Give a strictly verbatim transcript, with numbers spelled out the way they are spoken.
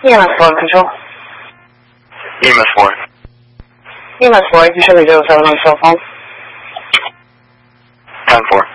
E M S four, control. E M S four. E M S four, you can show me zero seven on your cell phone. ten four.